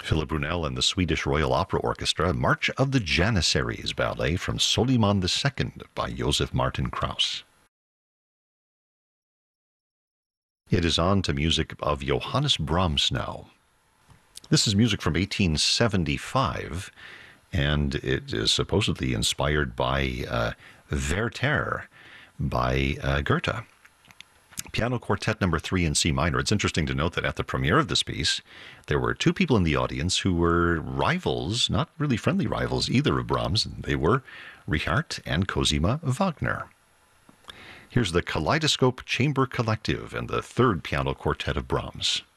Philip Brunel and the Swedish Royal Opera Orchestra, March of the Janissaries ballet from Soliman II by Joseph Martin Krauss. It is on to music of Johannes Brahms now. This is music from 1875, and it is supposedly inspired by Werther by Goethe. Piano Quartet number 3 in C minor. It's interesting to note that at the premiere of this piece, there were two people in the audience who were rivals, not really friendly rivals either of Brahms. They were Richard and Cosima Wagner. Here's the Kaleidoscope Chamber Collective and the third piano quartet of Brahms.